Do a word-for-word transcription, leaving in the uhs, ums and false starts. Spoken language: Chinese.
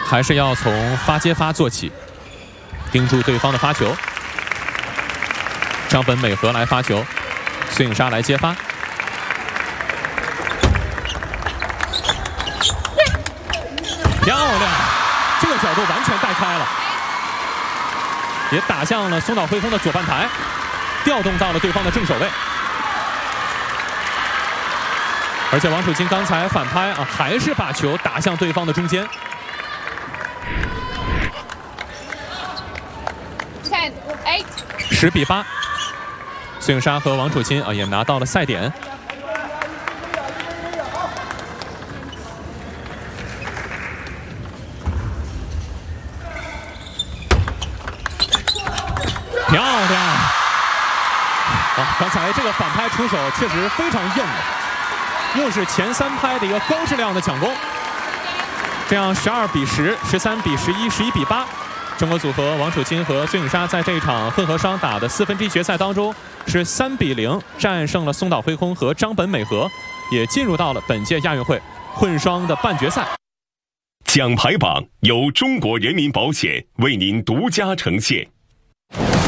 还是要从发接发做起，盯住对方的发球。张本美和来发球，孙颖莎来接发。漂亮，这个角度完全带开了，也打向了松岛辉风的左半台，调动到了对方的正手位。而且王楚钦刚才反拍啊，还是把球打向对方的中间。十比八，孙颖莎和王楚钦啊也拿到了赛点。漂亮！啊，刚才这个反拍出手确实非常硬的，又是前三拍的一个高质量的抢攻。这样十二比十、十三比十一、十一比八，中国组合王楚钦和孙颖莎在这一场混合双打的四分之一决赛当中是三比零战胜了松岛辉空和张本美和，也进入到了本届亚运会混双的半决赛。 奖牌榜由中国人民保险为您独家呈现。